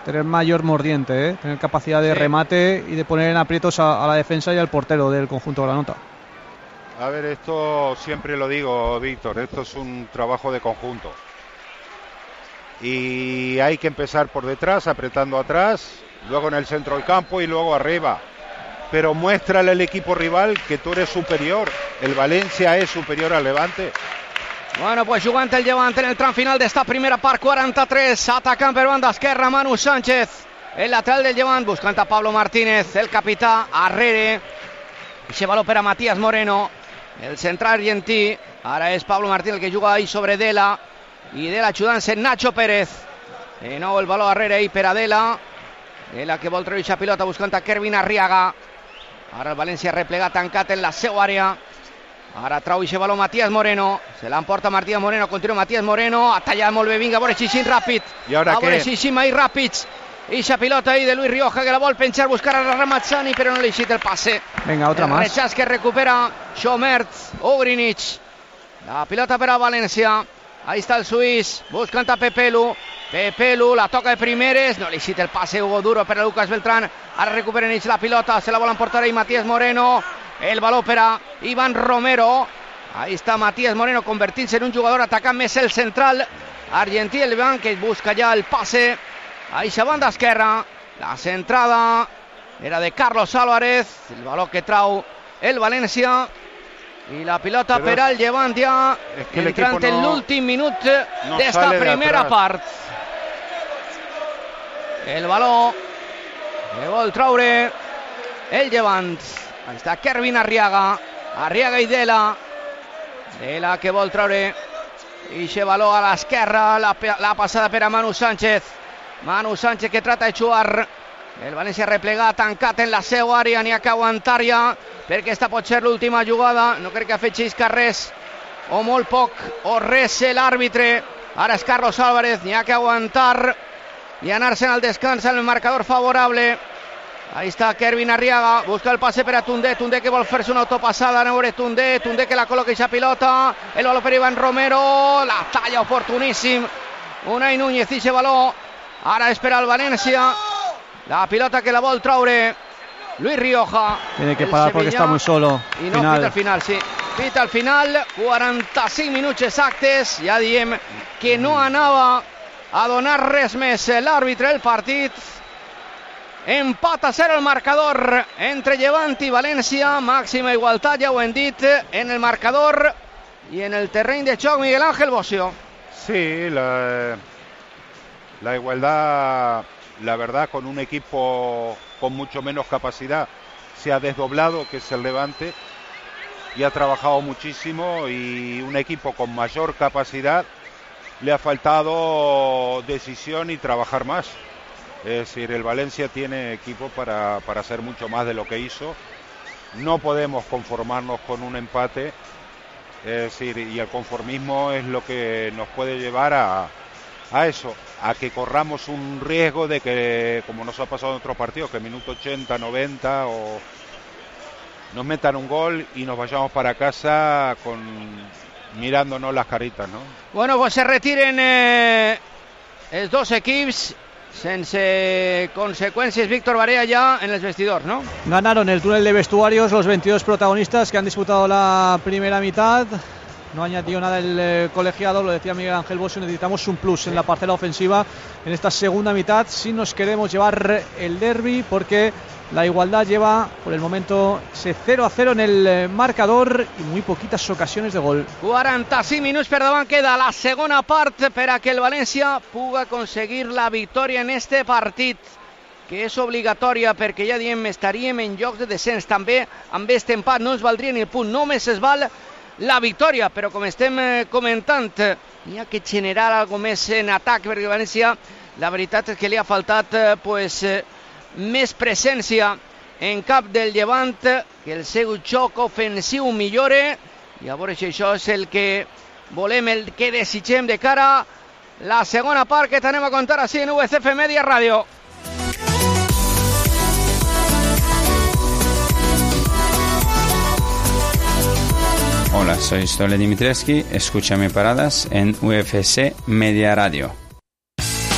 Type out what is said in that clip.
tener mayor mordiente, tener capacidad de remate y de poner en aprietos a la defensa y al portero del conjunto granota. A ver, esto siempre lo digo, Víctor, esto es un trabajo de conjunto. Y hay que empezar por detrás, apretando atrás, luego en el centro del campo y luego arriba. Pero muéstrale al equipo rival que tú eres superior. El Valencia es superior al Levante. Bueno, pues jugant el Llevant en el tram final d'esta primera part, 43, atacant per banda esquerra Manu Sánchez, el lateral del Llevant, buscant a Pablo Martínez, el capità, arrere, i baló per a Matías Moreno, el central argentí, ara és Pablo Martínez el que juga ahí sobre Dela, i Dela ajudant-se Nacho Pérez, de nou el baló arrere ahí per a Dela que vol treure la pilota buscant a Kervin Arriaga, ara el València replegat tancat en la seva àrea. Ara trau ixe baló Matías Moreno, se l'emporta Matías Moreno, continua Matías Moreno, ha tallat molt bé, vinga, a veure Xixín ràpid, a veure Xixín mai ràpids, ixa pilota ahí de Luis Rioja que la vol penjar, buscar a Ramazzani, però no li eixit el passe. Venga, otra más. El rechaç que recupera Schomertz, Ugrinic, la pilota per a València, ahí està el suís, buscant a Pepelu, la toca de primeres, no li eixit el passe, Hugo Duro per a Lucas Beltrán, ara recupera Nich la pilota, se la vol emportar ahí Matías Moreno, el baló per a Iván Romero, ahí està Matías Moreno convertint-se en un jugador atacant més el central argentí, el Levant que busca ja el passe a eixa banda esquerra, la centrada era de Carlos Álvarez, el baló que trau el València i la pilota per al Levant ja entrant en l'últim minut d'esta primera part. El baló que vol traure el Levant. Ahí està Kervin Arriaga i Dela que vol traure ixe baló a l'esquerra, la passada per a Manu Sánchez que trata de jugar, el València replegat, tancat en la seva àrea, n'hi ha que aguantar ja perquè esta pot ser l'última jugada, no crec que afegeixi res o molt poc o res l'àrbitre, ara és Carlos Álvarez, n'hi ha que aguantar i anar-se'n al descans amb el marcador favorable. Ahí està Kervin Arriaga, busca el passe per a Tundé que vol fer-se una autopassada, no veure Tundé que la col·loca eixa pilota, el baló per Iván Romero, la talla oportuníssim, Unai Núñez, eixe baló, ara espera el València, la pilota que la vol traure Luis Rioja. Tiene que parar porque está muy solo. I no, pita al final, sí. Pita al final, 45 minuts exactes, ja diem que no anava a donar res més l'àrbitre del partit. Empat a 0 el marcador entre Llevant i València, màxima igualtat, ja ho hem dit, en el marcador i en el terreny de joc, Miguel Ángel Bocio. Sí, la igualdad, la verdad, con un equipo con mucho menos capacidad, se ha desdoblado, que es el Levante, y ha trabajado muchísimo, y un equipo con mayor capacidad le ha faltado decisión y trabajar más. Es decir, el Valencia tiene equipo para hacer mucho más de lo que hizo. No podemos conformarnos con un empate, es decir, y el conformismo es lo que nos puede llevar a eso, a que corramos un riesgo de que, como nos ha pasado en otros partidos, que en minuto 80, 90 o nos metan un gol y nos vayamos para casa mirándonos las caritas, ¿no? Bueno, pues se retiren els dos equips sense consecuencias. Víctor Barea ya en el vestidor, ¿no? Ganaron el túnel de vestuarios los 22 protagonistas que han disputado la primera mitad. No añadió nada el colegiado, lo decía Miguel Ángel Bocio, necesitamos un plus en la parcela ofensiva en esta segunda mitad si nos queremos llevar el derbi, porque la igualdad lleva por el momento ese 0-0 en el marcador y muy poquitas ocasiones de gol. 45 minuts per davant queda la segona part per a que el València puga aconseguir la victòria en este partit, que és obligatòria perquè ja diem estaríem en jocs de descens. També amb este empat no ens valdria ni el punt, només es val la victòria, però com estem comentant hi ha que generar alguna més en atac, perquè el València la veritat és que li ha faltat més presència en cap del Llevant, que el seu joc ofensiu millore, i a veure si això és el que volem, el que desitgem de cara a la segona part que tenem a contar així en UCF Media Ràdio. Hola, soy Stole Dimitrievski, escúchame paradas en UFC Media Radio.